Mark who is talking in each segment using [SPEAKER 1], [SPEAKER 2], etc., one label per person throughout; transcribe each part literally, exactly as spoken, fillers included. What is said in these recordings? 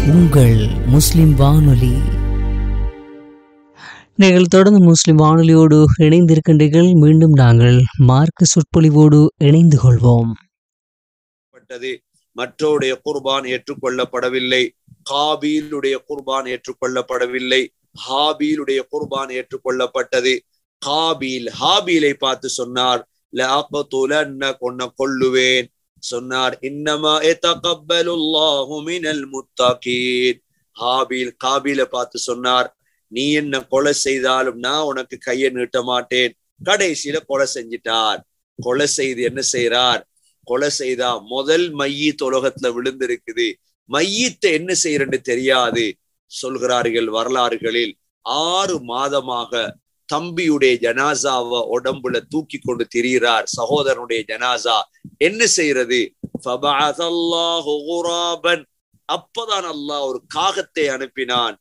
[SPEAKER 1] உங்கள் முஸ்லிம் வானொலி. நீங்கள் தொடர்ந்து முஸ்லிம் வானொலியோடு இணைந்திருக்கின்றீர்கள். மீண்டும் நாங்கள் மார்க்க சொற்பொழிவோடு இணைந்து கொள்வோம்.
[SPEAKER 2] மற்றோடைய குர்பான் ஏற்றுக்கொள்ளப்படவில்லை, காபீலுடைய குர்பான் ஏற்றுக்கொள்ளப்படவில்லை, ஹாபீலுடைய குர்பான் ஏற்றுக்கொள்ளப்பட்டது. காபீல் ஹாபீலை பார்த்து சொன்னார், கொன்ன கொல்லுவேன் சொன்னார். இன்னமா யதகப்பலுல்லாஹு மினல் முத்தகீன். ஹாபீல் காபீலை பார்த்து சொன்னார், நீ என்ன கொலை செய்தாலும் நான் உனக்கு கையை நீட்ட மாட்டேன். கடைசியில கொலை செஞ்சிட்டார். கொலை செய்து என்ன செய்யறார்? கொலை செய்தா முதல் மையீத் உலகத்துல விழுந்திருக்குது. மையீத்தை என்ன செய்யறன்னு தெரியாது. சொல்கிறார்கள் வரலாறுகளில், ஆறு மாதமாக தம்பியுடைய ஜனாசாவை உடம்புல தூக்கி கொண்டு திரிகிறார். சகோதரனுடைய ஜனாசா என்ன செய்யறது? அப்பதான் அல்லாஹ் ஒரு காகத்தை அனுப்பினான்.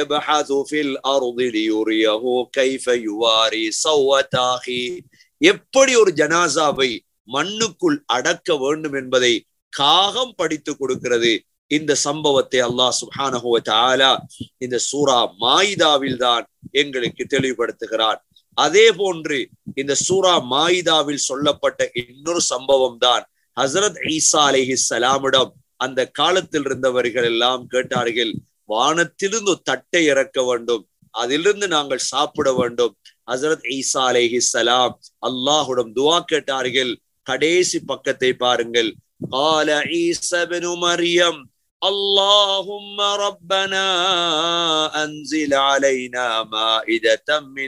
[SPEAKER 2] எப்படி ஒரு ஜனாசாவை மண்ணுக்குள் அடக்க வேண்டும் என்பதை காகம் படித்து கொடுக்கிறது. இந்த சம்பவத்தை அல்லாஹ் சுப்ஹானஹு வ தஆலா இந்த சூரா மாயிதாவில் தான் எங்களுக்கு தெளிவுபடுத்துகிறார். அதே போன்று இந்த சூரா மாயிதாவில் சொல்லப்பட்ட இன்னொரு சம்பவம் தான் ஹஸரத் ஈசா அலைஹிஸ்ஸலாமிடம் அந்த காலத்தில் இருந்தவர்கள் எல்லாம் கேட்டார்கள், வானத்திலிருந்து தட்டை இறக்க வேண்டும், அதிலிருந்து நாங்கள் சாப்பிட வேண்டும். ஹஸரத் ஈசா அலைஹிஸ்ஸலாம் அல்லாஹ்விடம் துஆ கேட்டார்கள். கடைசி பக்கத்தை பாருங்கள். قال عيسى ابن مريم اللهم ربنا انزل علينا مائدة من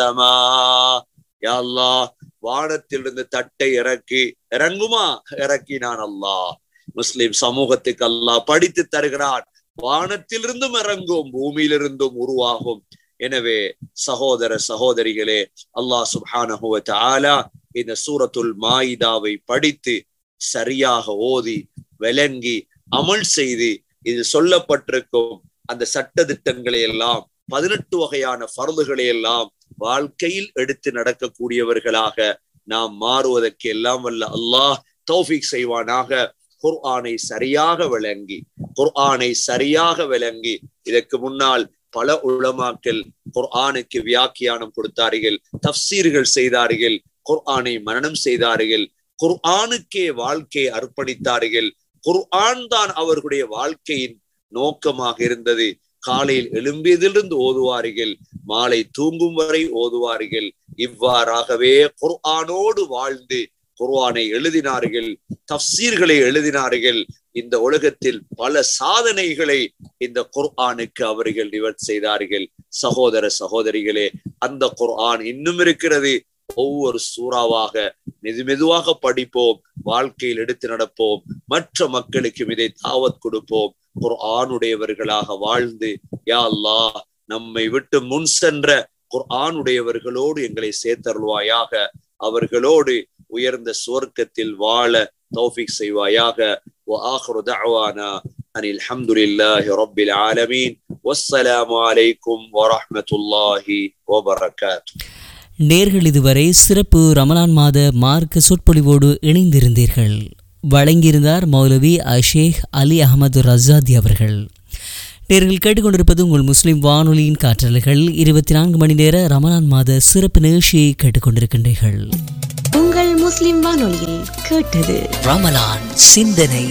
[SPEAKER 2] السماء. யா அல்லாஹ், வானத்திலிருந்து தட்டை இறக்கி இறங்குமா? இறக்கினான் அல்லாஹ். முஸ்லிம் சமூகத்துக்கு அல்லாஹ் படித்து தருகிறான், வானத்திலிருந்தும் இறங்கும், பூமியிலிருந்தும் உருவாகும். எனவே சகோதர சகோதரிகளே, அல்லாஹ் சுப்ஹானஹு வ தஆலா இந்த சூரத்துல் மாயிதாவை படித்து சரியாக ஓதி விளங்கி அமல் செய்து இது சொல்லப்பட்டிருக்கும் அந்த சட்ட திட்டங்களை எல்லாம், பதினெட்டு வகையான ஃபர்துகளை எல்லாம் வாழ்க்கையில் எடுத்து நடக்கக்கூடியவர்களாக நாம் மாறுவதற்கு எல்லாம் வல்ல அல்லாஹ் தௌஃபீக் செய்வானாக. குர்ஆனை சரியாக விளங்கி குர்ஆனை சரியாக விளங்கி இதற்கு முன்னால் பல உலமாக்கள் குர்ஆனுக்கு வியாக்கியானம் கொடுத்தார்கள், தஃப்சீர்கள் செய்தார்கள், குர்ஆனை மனனம் செய்தார்கள், குர்ஆனுக்கே வாழ்க்கையை அர்ப்பணித்தார்கள். குர்ஆன் தான் அவர்களுடைய வாழ்க்கையின் நோக்கமாக இருந்தது. காலையில் எழும்பியதிலிருந்து ஓதுவார்கள், மாலை தூங்கும் வரை ஓதுவார்கள். இவ்வாறாகவே குர்ஆனோடு வாழ்ந்து குர்ஆனை எழுதினார்கள், தஃப்சீர்களை எழுதினார்கள். இந்த உலகத்தில் பல சாதனைகளை இந்த குர்ஆனுக்கு அவர்கள் நிவர்த்தி செய்தார்கள். சகோதர சகோதரிகளே, அந்த குர்ஆன் இன்னும் இருக்கிறது. ஒவ்வொரு சூறாவாக மெது மெதுவாக படிப்போம், வாழ்க்கையில் எடுத்து நடப்போம், மற்ற மக்களுக்கும் இதை தாவத் கொடுப்போம். குர்ஆனுடையவர்களாக வாழ்ந்து யா அல்லாஹ் நம்மை விட்டு முன் சென்ற குர்ஆனுடையவர்களோடு எங்களை சேர்த்தருள்வாயாக. அவர்களோடு உயர்ந்த சுவர்க்கத்தில் வாழ தௌஃபீக் செய்வாயாக. வ ஆகிரு தஅவானா அனில் ஹம்துலில்லாஹி ரப்பில் ஆலமீன். வஸ்ஸலாமு அலைக்கும் வ ரஹ்மத்துல்லாஹி வ பரகாத்துஹு.
[SPEAKER 1] நேர்கள் இதுவரை சிறப்பு ரமலான் மாத மார்க்க சொற்பொழிவோடு இணைந்திருந்தீர்கள். வழங்கியிருந்தார் மௌலவி அஷேக் அலி அஹமது ரஸாதி அவர்கள். நேர்கள் கேட்டுக்கொண்டிருப்பது உங்கள் முஸ்லிம் வானொலியின் காற்றலைகள். இருபத்தி நான்கு மணி நேர ரமலான் மாத சிறப்பு நிகழ்ச்சியை கேட்டுக்கொண்டிருக்கின்றீர்கள்.
[SPEAKER 3] உங்கள் முஸ்லிம் வானொலியில் கேட்டது
[SPEAKER 1] ரமலான் சிந்தனை.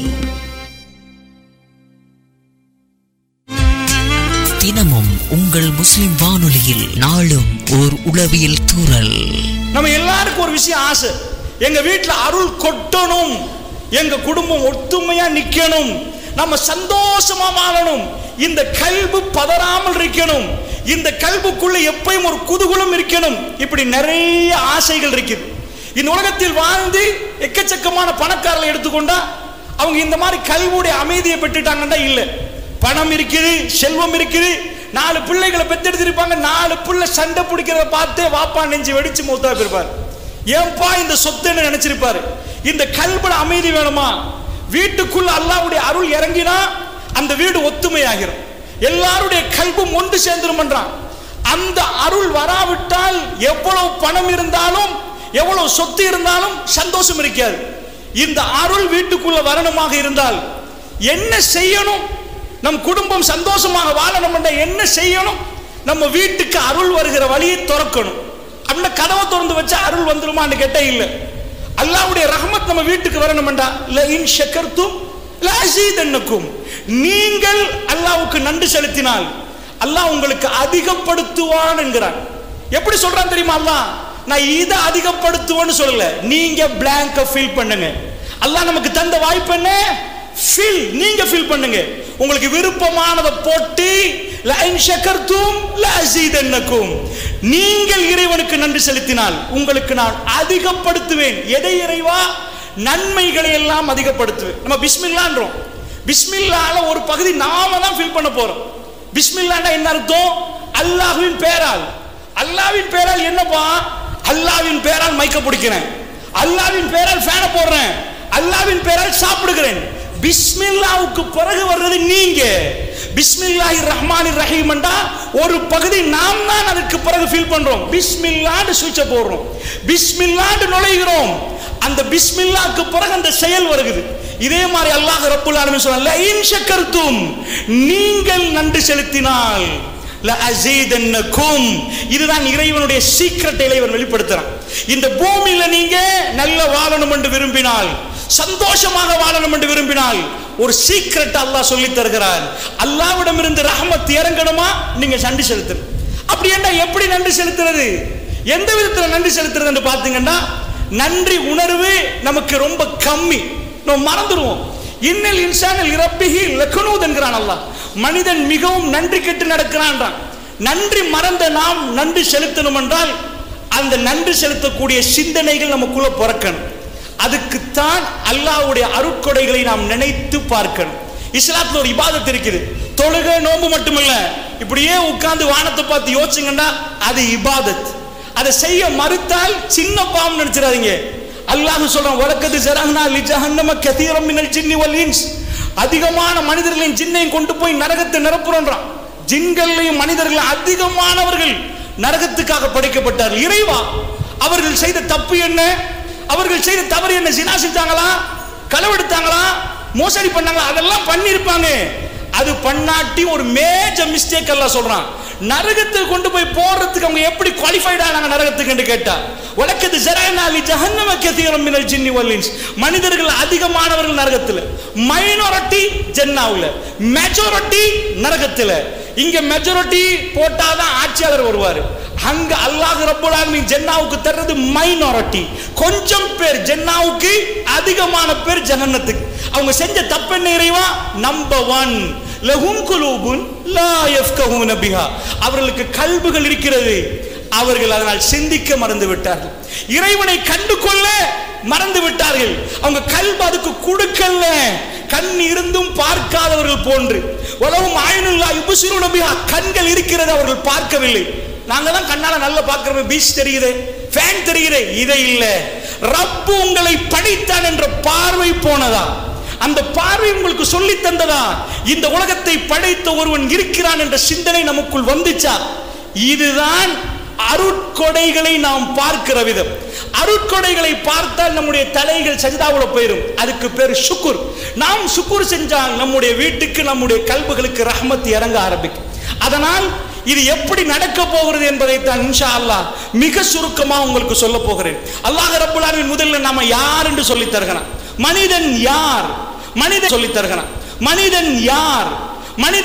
[SPEAKER 1] தினமும் உங்கள் முஸ்லிம் வானொலியில் நாளும் ஓர் உளவியல் தூறல்.
[SPEAKER 4] நம்ம எல்லாருக்கும் ஒரு விஷயம் ஆசை, எங்க வீட்டுல அருள் கொட்டணும், எங்க குடும்பம் ஒத்துமையா நிக்கணும், நம்ம சந்தோஷமா வாழணும், இந்த கல்பு பதறாமல் இருக்கணும், இந்த கல்புக்குள்ள எப்பயும் ஒரு குதூகலம் இருக்கணும். இப்படி நிறைய ஆசைகள் இருக்குது. இந்த உலகத்தில் வாழ்ந்து எக்கச்சக்கமான பணக்காரர்களை எடுத்துக்கொண்டா அவங்க இந்த மாதிரி கல்வுடைய அமைதியை பெற்றுட்டாங்கன்னா இல்ல. பணம் இருக்குது, செல்வம் இருக்குது, நாலு பிள்ளைகளை பெத்தெடுத்திருப்பாங்க, நாலு பிள்ளை சண்டை பிடிக்கிறத பார்த்து வாப்பா நெஞ்சு வெடிச்சு மூத்தா போயிருப்பாரு. ஏன்பா இந்த சொத்துன்னு நினைச்சிருப்பாரு. இந்த கல்புல அமைதி வேணுமா? வீட்டுக்குள்ள அல்லாஹ்வுடைய அருள் இறங்கினா அந்த வீடு ஒத்துமையாகிரும், எல்லாருடைய கல்பும் ஒன்று சேர்ந்துரும் என்றான். அந்த அருள் வராவிட்டால் எவ்வளவு பணம் இருந்தாலும் எவ்வளவு சொத்து இருந்தாலும் சந்தோஷம் இருக்காது. இந்த அருள் வீட்டுக்குள்ள வரணுமாக இருந்தால் என்ன செய்யணும்? நம் குடும்பம் சந்தோஷமாக வாழணும் என்ற என்ன செய்யணும்? நம்ம வீட்டுக்கு அருள் வருகிற வழியை திறக்கணும். அந்த கதவை திறந்து வச்சா அருள் வந்துருமான்னு கேட்டா இல்ல. அல்லாஹ்வுடைய ரஹ்மத் நம்ம வீட்டுக்கு வரணும் என்றா ல இன் ஷக்கர்தும் ல அஸீதன்னகும், நீங்கள் அல்லாஹ்வுக்கு நன்றி செலுத்தினால் அல்லாஹ் உங்களுக்கு அதிகப்படுத்துவான் என்கிறான். எப்படி சொல்றான் தெரியுமா? அல்லாஹ் நான் இதை அதிகப்படுத்துவேன்னு சொல்லல, நீங்க பிளாங்க ஃபில் பண்ணுங்க. அல்லாஹ் நமக்கு தந்த வாய்ப்பு என்ன? ஃபில், நீங்க ஃபில் பண்ணுங்க. உங்களுக்கு விருப்பமானதை போட்டு ல இன் ஷக்கர்தும் ல அஸீதன்னகும், நீங்கள் இறைவனுக்கு நன்றி செலுத்தினால் உங்களுக்கு நான் அதிகப்படுத்துவேன். எதை இறைவா? நன்மைகளை எல்லாம் அதிகப்படுத்துவேன். நம்ம பிஸ்மில்லான்றோம், பிஸ்மில்லால ஒரு பகுதி நாம தான் ஃபில் பண்ண போறோம். பிஸ்மில்லானா என்ன அர்த்தம்? அல்லாஹ்வின் பெயரால். அல்லாஹ்வின் பெயரால் என்னப்பா? அல்லாஹ்வின் பெயரால் மைக்க பிடிக்கிறேன், அல்லாஹ்வின் பெயரால் ஃபேனை போடுறேன், அல்லாஹ்வின் பெயரால் சாப்பிடுகிறேன். பிஸ்மில்லாவுக்கு பிறகு வர்றது நீங்க. பிஸ்மில்லாஹிர் ரஹ்மானிர் ரஹீம் என்றா ஒரு பகுதி நாம் தான் அதுக்கு பிறகு ஃபில் பண்றோம். பிஸ்மில்லாஹ்னு சுவிட்ச போடுறோம், பிஸ்மில்லாஹ்னு நுழைகிறோம். அந்த பிஸ்மில்லாஹ்க்கு பிறகு அந்த செயல் வருகிறது. இதே மாதிரி அல்லாஹ் ரப்புல் ஆலமீன் சொல்றான், ல இன் ஷக்கர்தும், நீங்கள் நன்றி செலுத்தினால் ல அஸீதன்னகும். இதுதான் இறைவனுடைய சீக்ரெட் இறைவன் வெளிப்படுத்துறான். இந்த பூமியில நீங்க நல்ல வாழணும் என்று விரும்பினால், சந்தோஷமாக வாழணும் என்று விரும்பினால் ஒரு சீக்ரெட் அல்லாஹ் சொல்லி தருகிறான். அல்லாஹ்விடம் இருந்து ரஹ்மத் இறங்கணுமா? நீங்க நன்றி செலுத்தணும். அப்படி என்ன, எப்படி நன்றி செலுத்துறது? எந்த விதத்துல நன்றி செலுத்துறது என்று பாத்தீங்கன்னா, நன்றி உணர்வு நமக்கு ரொம்ப கம்மி, நம்ம மறந்துடுவோம். இன்னல் இன்சானில் இரப்பிஹி லகனூத் என்கிறான் அல்லாஹ். மனிதன் மிகவும் நன்றி கெட்டு நடக்கிறான். நன்றி மறந்த நாம் நன்றி செலுத்தணும் என்றால் அந்த நன்றி செலுத்தக்கூடிய சிந்தனைகள் நமக்குள்ள பிறக்கணும். அதுக்குத்தான் அல்லாஹ்வுடைய அருட்கொடைகளை நாம் நினைத்து பார்க்கணும். இஸ்லாத்துல ஒரு இபாதத் இருக்குது. தொழுகை நோன்பு மட்டுமல்ல, இப்படியே உட்கார்ந்து வானத்தை பார்த்து யோசிச்சுங்கன்னா அது இபாதத். அதை செய்ய மறுத்தால் சின்ன பாவம் நினைச்சிடாதீங்க. அல்லாஹ் சொல்றான், வலக்கது ஜரஹ்னா லிஜஹன்னம கதீரம் மினல் ஜின்னி வல் இன்ஸ், அதிகமான மனிதர்களையும் ஜின்னையும் கொண்டு போய் நரகத்தை நிரப்புறோன்றான். ஜின்களையும் மனிதர்கள் அதிகமானவர்கள் நரகத்துக்காக படைக்கப்பட்டார்கள். இறைவா, அவர்கள் செய்த தப்பு என்ன? அவர்கள் செய்த தவறு என்ன? ஜினா செஞ்சாங்களா? களவெடுத்தாங்களா? மோசடி பண்ணாங்களா? அதெல்லாம் பண்ணிருப்பாங்க. அது பண்ணாட்டி ஒரு மேஜர் மிஸ்டேக் அல்லாஹ் சொல்றான். நரகத்துக்கு கொண்டு போய் போறதுக்கு அவங்க எப்படி குவாலிஃபைட் ஆனாங்க நரகத்துக்கு என்று கேட்டா, வலக்கது ஜரஅனா லி ஜஹன்னம கதீரம் மினல் ஜின்னி வல் இன்ஸ், மனிதர்கள் அதிகமானவர்கள் நரகத்துல, மைனாரிட்டி ஜன்னாவுல, மெஜாரிட்டி நரகத்துல. இங்க மெஜாரிட்டி போட்டாதான் ஆட்சியாளர் வருவாரு. அங்க அல்லாஹ் ரப்பல் ஆலமீன் ஜன்னாவுக்கு தர்றது மைனாரிட்டி, கொஞ்சம் பேர். ஜன்னாவுக்கு அதிகமான பேர் ஜஹன்னத்துக்கு. அவங்க செஞ்ச தப்பு என்ன இறைவா? நம்பர் ஒன், லஹும் குலூபுன் லா யஃப்கஹூன பிஹா, அவர்களுக்கு கல்புகள் இருக்கிறது, அவர்கள் அதனால் சிந்திக்க மறந்து விட்டார்கள். இறைவனை கண்டு கொள்ள மறந்து விட்டார்கள். அவங்க கல்பு அதுக்கு கொடுக்கல. கண் இருந்தும் பார்க்காதவர்கள் போன்று. வலஹும் ஐனுல்லா யுப்சிரூன பிஹா, கண்கள் இருக்கிறது, அவர்கள் பார்க்கவில்லை. நாங்க தான் கண்ணால நல்ல பார்க்கிறோம், பீச் தெரியுது, ஃபேன் தெரியுது, இதை இல்ல. ரப்பு உங்களை படைத்தான் என்ற பார்வை போனதா? அந்த பார்வை உங்களுக்கு சொல்லி தந்ததா? இந்த உலகத்தை படைத்த ஒருவன் இருக்கிறான் என்ற சிந்தனை நமக்குள் வந்துச்சா? இதுதான் அருட்கொடைகளை நாம் பார்க்கிற விதம். அருட்கொடைகளை பார்த்தால் நம்முடைய தலைகள் சஜிதாவுல போயிடும். அதுக்கு பேர் சுக்குர். நாம் சுக்குர் செஞ்சால் நம்முடைய வீட்டுக்கு, நம்முடைய கல்புகளுக்கு ரஹ்மத் இறங்க ஆரம்பிக்கும். அதனால் இது எப்படி நடக்க போகிறது என்பதை தான் இன்ஷா அல்லாஹ் மிக சுருக்கமாக உங்களுக்கு சொல்ல போகிறேன். அல்லாஹ் ரப்பல் ஆலமீன் முதல்ல நாம யார் என்று சொல்லி தருகிறான். மனிதன் யார்? மனிதன் சொல்லி தருகிறான். மனிதன் யார்? மனிதன்